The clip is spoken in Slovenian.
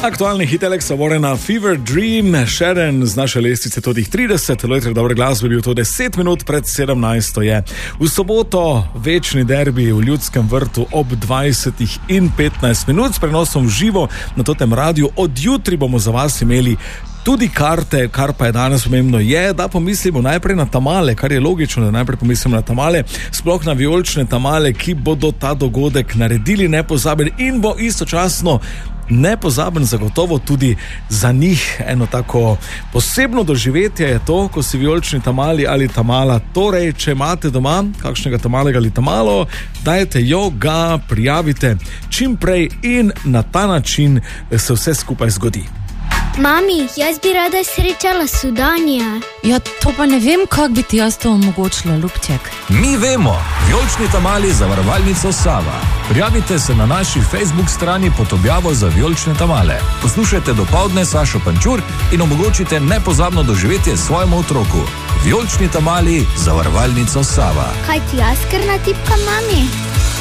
Aktualni hit Alexa Warrena Fever Dream, Sharon z naše lestvice tudi 30, lojtri dobre glasbe bil to 10 minut pred 17 je. V soboto večni derbi v Ljudskem vrtu ob 20:15 s prenosom v živo na totem radiju. Od jutri bomo za vas imeli tudi karte, kar pa je danes pomembno je, da pomislimo najprej na tamale, kar je logično, da najprej pomislimo na tamale, sploh na vijolične tamale, ki bodo ta dogodek naredili nepozaben in bo istočasno nepozaben zagotovo tudi za njih. Eno tako posebno doživetje je to, ko si vijolični tamali ali tamala. Torej, če imate doma kakšnega tamalega ali tamalo, dajte jo, ga prijavite čim prej in na ta način se vse skupaj zgodi. Mami, jaz bi rada srečala Sudanija. Ja, to pa ne vem, kako bi ti jaz to omogočila, Ljubček. Mi vemo, vijolični tamali zavarovalnico Sava. Prijavite se na naši Facebook strani pod objavo za vijolične tamale. Poslušajte dopoldne Sašo Pančur in omogočite nepozabno doživetje svojemu otroku. Vijolični tamali zavarovalnico Sava. Kaj ti jaz kar natipkam, mami?